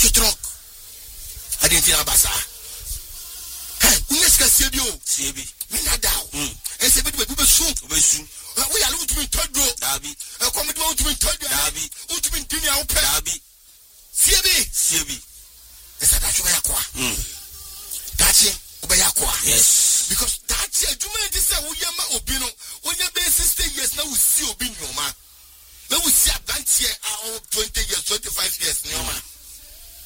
truck identity basa hey uneska sebi mina daw ese be su we are looking to todo dabi come do to todo dabi ultimate dunia open dabi sebi esa da show yakwa dachi obeya kwa yes because dachi adwuma dey say